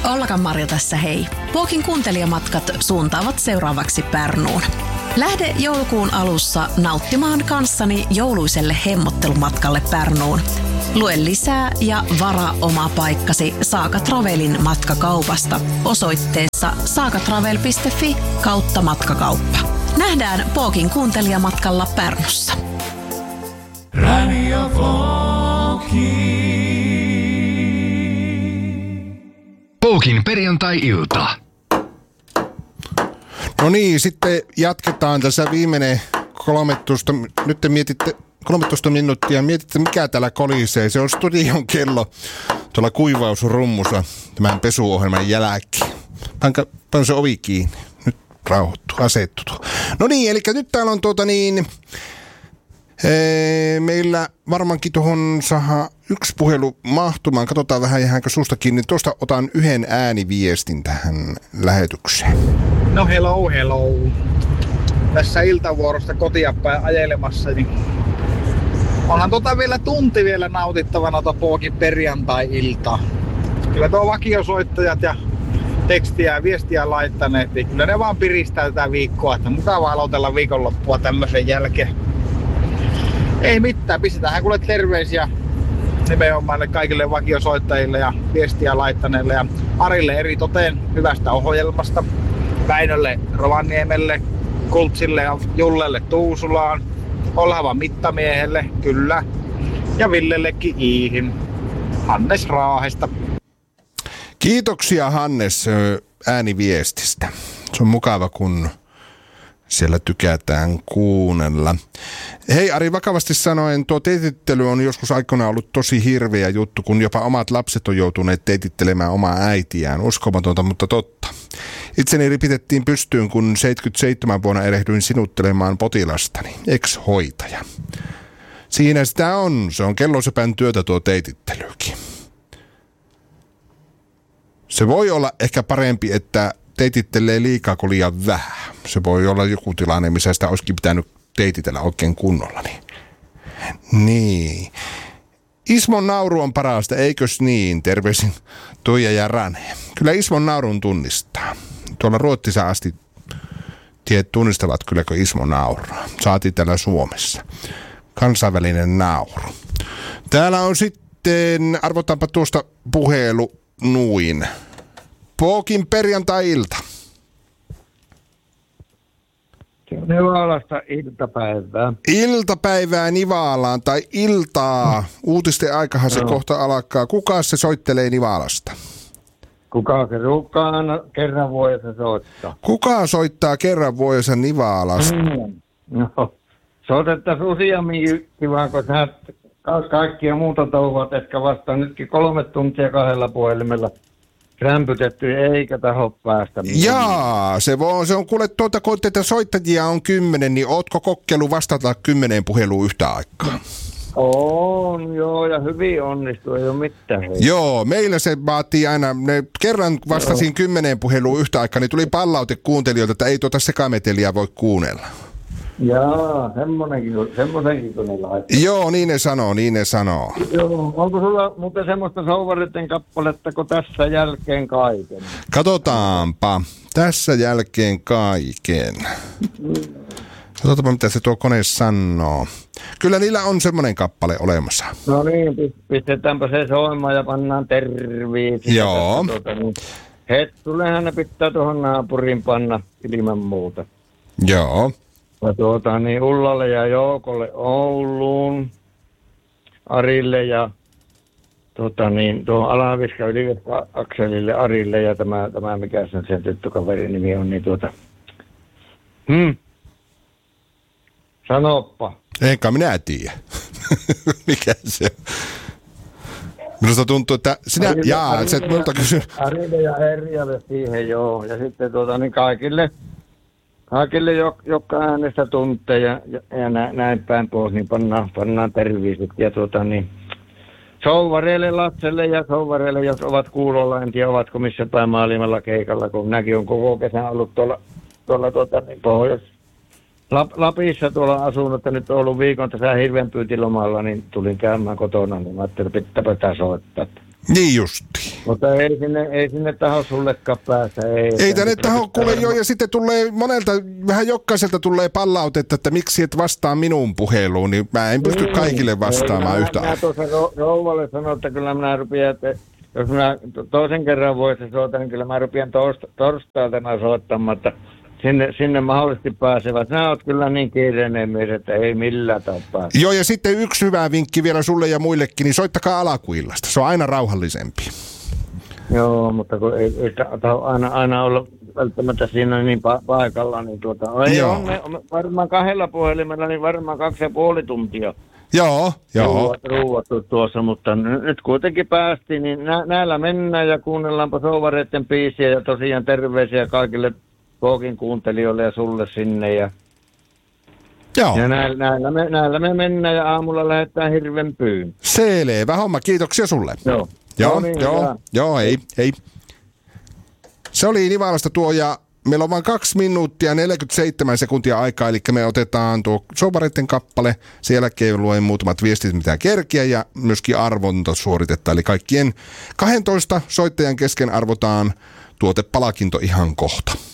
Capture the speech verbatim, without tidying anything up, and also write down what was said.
Ollakan Marja tässä hei. Pookin kuuntelijamatkat suuntaavat seuraavaksi Pärnuun. Lähde joulukuun alussa nauttimaan kanssani jouluiselle hemmottelumatkalle Pärnuun. Lue lisää ja varaa oma paikkasi Saaka Travelin matkakaupasta osoitteessa saakatravel piste fi kautta matkakauppa. Nähdään Pookin kuuntelijamatkalla Pärnussa. Radio Pooki. Pookin perjantai-ilta. No niin, sitten jatketaan tässä viimeinen kolmetoista, nyt te mietitte kolmetoista minuuttia, mietitte mikä täällä kolisee. Se on studion kello tuolla kuivausrummussa tämän pesuohjelman jälkeen. Panka, pan se ovi kiinni. Nyt rauhoittuu, asettuu. No niin, eli nyt täällä on tuota niin, ee, meillä varmaankin tuohon saadaan yksi puhelu mahtumaan. Katsotaan vähän jäänkö susta kiinni. Tuosta otan yhden ääniviestin tähän lähetykseen. No hello, hello. Tässä iltavuorosta kotia päin ajelemassa, niin onhan tota vielä tunti vielä nautittavana tuo Pookin perjantai-ilta. Kyllä tuo vakiosoittajat ja tekstiä ja viestiä laittaneet, niin kyllä ne vaan piristää tätä viikkoa, että mukava aloitella viikonloppua tämmöisen jälkeen. Ei mitään, pistetään kuule terveisiä nimenomaan kaikille vakiosoittajille ja viestiä laittaneille ja Arille eri toteen hyvästä ohjelmasta. Väinölle Rovaniemelle, Kultsille ja Jullelle Tuusulaan, Olhavan mittamiehelle, kyllä, ja Villellekin Iihin. Hannes Raahesta. Kiitoksia Hannes ääniviestistä. Se on mukava, kun siellä tykätään kuunnella. Hei Ari, vakavasti sanoen, tuo teitittely on joskus aikoinaan ollut tosi hirveä juttu, kun jopa omat lapset on joutuneet teitittelemään omaa äitiään. Uskomatonta, mutta totta. Itseni ripitettiin pystyyn, kun seitsemänkymmentäseitsemän vuonna erehdyin sinuttelemaan potilastani, ex-hoitaja. Siinä sitä on. Se on kellosepän työtä tuo teitittelykin. Se voi olla ehkä parempi, että teitittelee liikaa kuin liian vähän. Se voi olla joku tilanne, missä sitä olisikin pitänyt teititellä oikein kunnolla. Niin. niin. Ismon nauru on parasta, eikös niin? Terveisin Tuija ja Rane. Kyllä Ismon naurun tunnistaa. Tuolla Ruotsissa asti tiet tunnistavat kylläkö Ismon nauraa. Saatiin täällä Suomessa. Kansainvälinen nauru. Täällä on sitten, arvotaanpa tuosta puhelu nuin. Pookin perjantai-ilta. Nivaalasta iltapäivää. Iltapäivää Nivaalaan tai iltaa. Uutisten aikahan se no. kohta alkaa. Kuka se soittelee Nivaalasta? Kuka se ruukaan kerran vuodessa soittaa? Kuka soittaa kerran vuodessa Nivaalasta? Mm. No, soitettaisiin useammin kivaa, kun sä ka- kaikkia muuta touhuat, etkä vasta nytkin kolme tuntia kahdella puhelimella rämpytetty, eikä taho päästä. Jaa, se, vo, se on kuule tuota, kun teitä soittajia on kymmenen, niin ootko kokeilu vastata kymmeneen puheluun yhtä aikaa? On, joo, ja hyvin onnistuu, ei ole mitään. Hei. Joo, meillä se vaatii aina, ne, kerran vastasin joo. kymmeneen puheluun yhtä aikaa, niin tuli palaute kuuntelijoilta, että ei tuota sekameteliä voi kuunnella. Jaa, semmoinenkin, semmoinenkin kun ne laittaa. Joo, niin ne sanoo, niin ne sanoo. Joo, onko sulla muuten semmoista Souvaritten kappaletta kuin tässä jälkeen kaiken? Katsotaanpa, tässä jälkeen kaiken. Katsotaanpa, mitä se tuo kone sanoo. Kyllä niillä on semmoinen kappale olemassa. No niin, pistetäänpä se soimaan ja pannaan terviisiä. Joo. Tuota, niin. Hettulehän ne pitää tuohon naapuriin panna ilman muuta. Joo. Ja tuota niin Ullalle ja Joukolle Ouluun, Arille ja tuota niin tuohon Alaviska Yliveska Akselille Arille ja tämä, tämä mikä sen, sen tyttökaverin nimi on, niin tuota... Hmm. Sanoppa. Enkä minä tiedä. Mikä se on? Minusta tuntuu, että sinä... Arille, jaa, Arille, se minulta kysy... Arille ja Erjalle siihen, joo. Ja sitten tuota niin kaikille... Kaikille, jotka äänestä tuntee ja, ja, ja nä, näin päin pois, niin pannaan, pannaan terveiset. Ja tuota niin, souvareille Latselle ja souvareille, jos ovat kuulolla, en tiedä ovatko missä päin maailmalla keikalla, kun minäkin on koko kesän ollut tuolla, tuolla tuota, niin Pohjois Lap, Lapissa tuolla asunut, että nyt on ollut viikon tässä hirveän pyytilomalla, niin tulin käymään kotona, niin mä ajattelin, että pitääpä tää soittaa. Niin justi. Mutta ei sinne, ei sinne taho sullekaan päästä. Ei, Ei tänne taho kuule jo, ja sitten tulee monelta, vähän jokaiselta tulee palautetta, että miksi et vastaa minun puheluun, niin mä en pysty kaikille vastaamaan ei, yhtä Mä, mä tuossa rouvalle sanoin, että kyllä minä rupean, että jos minä toisen kerran vuodessa soitan, niin kyllä mä rupean torsta, torstailtana soittamaan, että sinne, sinne mahdollisesti pääsevät. Nämä oot kyllä niin kiireinen mies, että ei millään tapaa. Joo, ja sitten yksi hyvä vinkki vielä sulle ja muillekin, niin soittakaa alakuillasta. Se on aina rauhallisempi. Joo, mutta kun ei, ei taho aina, aina olla välttämättä siinä niin pa- paikalla, niin tuota, ei Joo. on, me, on varmaan kahdella puhelimella, niin varmaan kaksi ja puoli tuntia. Joo, joo. Ruuat, ruuattu tuossa, mutta n- nyt kuitenkin päästiin, niin nä- näillä mennään ja kuunnellaanpa souvareiden biisiä ja tosiaan terveisiä kaikille Pookin kuuntelijoille ja sulle sinne. Ja, Joo. ja näillä, näillä, me, näillä me mennään ja aamulla lähdetään hirven pyyn. Selvä homma, kiitoksia sulle. Joo. Joo, No niin, joo, hyvä. joo, ei, ei. Se oli Nivalasta tuo, ja meillä on vain kaksi minuuttia neljäkymmentäseitsemän sekuntia aikaa, eli me otetaan tuo souvareiden kappale, sen jälkeen luen muutamat viestit, mitä kerkiä, ja myöskin arvonta suoritetta, eli kaikkien kahdentoista soittajan kesken arvotaan tuotepalakinto ihan kohta.